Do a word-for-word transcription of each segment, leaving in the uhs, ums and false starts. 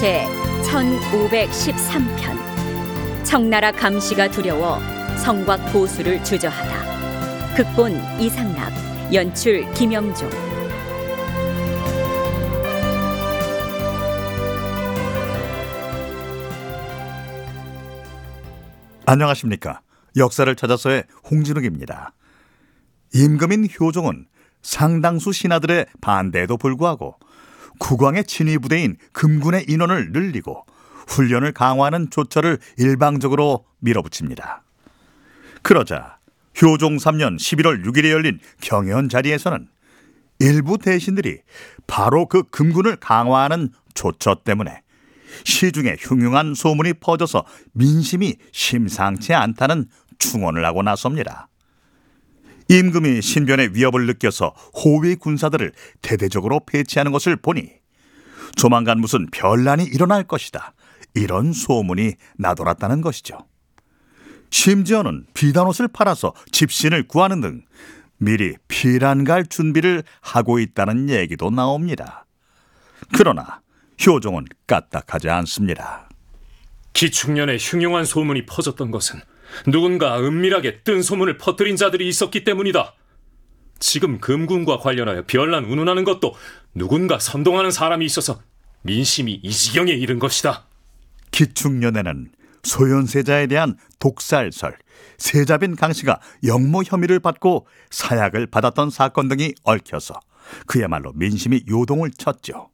제천오백십삼 편 청나라 감시가 두려워 성곽 보수를 주저하다. 극본 이상락, 연출 김영종. 안녕하십니까. 역사를 찾아서의 홍진욱입니다. 임금인 효종은 상당수 신하들의 반대에도 불구하고 국왕의 친위 부대인 금군의 인원을 늘리고 훈련을 강화하는 조처를 일방적으로 밀어붙입니다. 그러자 효종 삼 년 십일월 육일에 열린 경연 자리에서는 일부 대신들이 바로 그 금군을 강화하는 조처 때문에 시중에 흉흉한 소문이 퍼져서 민심이 심상치 않다는 충언을 하고 나섭니다. 임금이 신변의 위협을 느껴서 호위 군사들을 대대적으로 배치하는 것을 보니 조만간 무슨 변란이 일어날 것이다, 이런 소문이 나돌았다는 것이죠. 심지어는 비단옷을 팔아서 집신을 구하는 등 미리 피란 갈 준비를 하고 있다는 얘기도 나옵니다. 그러나 효종은 까딱하지 않습니다. 기축년에 흉흉한 소문이 퍼졌던 것은 누군가 은밀하게 뜬 소문을 퍼뜨린 자들이 있었기 때문이다. 지금 금군과 관련하여 변란 운운하는 것도 누군가 선동하는 사람이 있어서 민심이 이 지경에 이른 것이다. 기축년에는 소현세자에 대한 독살설, 세자빈 강씨가 역모 혐의를 받고 사약을 받았던 사건 등이 얽혀서 그야말로 민심이 요동을 쳤죠.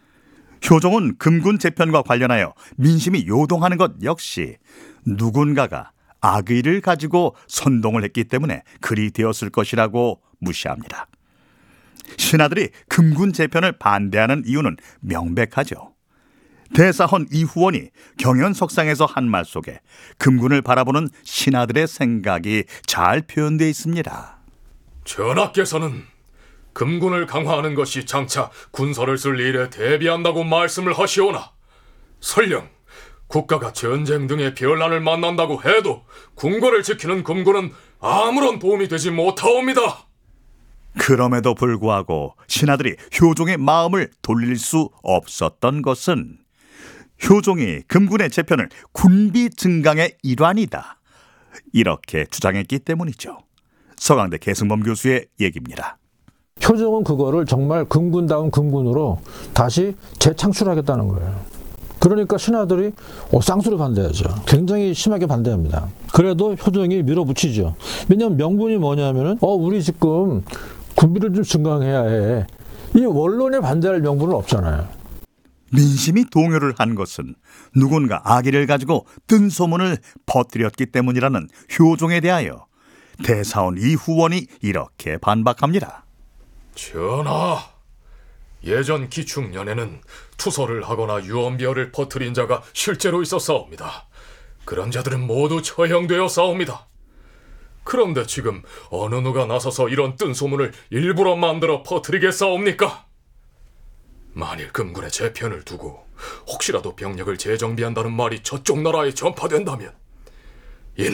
효종은 금군 재편과 관련하여 민심이 요동하는 것 역시 누군가가 악의를 가지고 선동을 했기 때문에 그리 되었을 것이라고 무시합니다. 신하들이 금군 재편을 반대하는 이유는 명백하죠. 대사헌 이후원이 경연석상에서 한 말 속에 금군을 바라보는 신하들의 생각이 잘 표현되어 있습니다. 전하께서는 금군을 강화하는 것이 장차 군사를 쓸 일에 대비한다고 말씀을 하시오나 설령 국가가 전쟁 등의 변란을 만난다고 해도 궁궐을 지키는 금군은 아무런 도움이 되지 못하옵니다. 그럼에도 불구하고 신하들이 효종의 마음을 돌릴 수 없었던 것은 효종이 금군의 재편을 군비 증강의 일환이다, 이렇게 주장했기 때문이죠. 서강대 계승범 교수의 얘기입니다. 효종은 그거를 정말 금군다운 금군으로 다시 재창출하겠다는 거예요. 그러니까 신하들이 어, 쌍수를 반대하죠. 굉장히 심하게 반대합니다. 그래도 효종이 밀어붙이죠. 왜냐하면 명분이 뭐냐면은 어 우리 지금 군비를 좀 증강해야 해. 이 원론에 반대할 명분은 없잖아요. 민심이 동요를 한 것은 누군가 악의를 가지고 뜬 소문을 퍼뜨렸기 때문이라는 효종에 대하여 대사헌 이후원이 이렇게 반박합니다. 전하, 예전 기축년에는 투서를 하거나 유언비어를 퍼뜨린 자가 실제로 있었사옵니다. 그런 자들은 모두 처형되어 싸웁니다. 그런데 지금 어느 누가 나서서 이런 뜬 소문을 일부러 만들어 퍼뜨리겠사옵니까? 만일 금군의 재편을 두고 혹시라도 병력을 재정비한다는 말이 저쪽 나라에 전파된다면 이는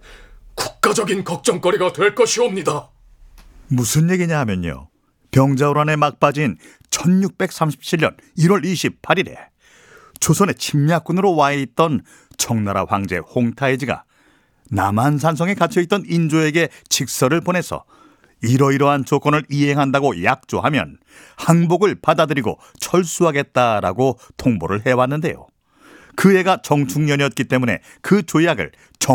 국가적인 걱정거리가 될 것이옵니다. 무슨 얘기냐 하면요, 병자호란에 막 빠진 천육백삼십칠년 일월 이십팔일에 조선의 침략군으로 와 있던 청나라 황제 홍타이지가 남한산성에 갇혀있던 인조에게 직서를 보내서 이러이러한 조건을 이행한다고 약조하면 항복을 받아들이고 철수하겠다라고 통보를 해왔는데요. 그 해가 정축년이었기 때문에 그 조약을 정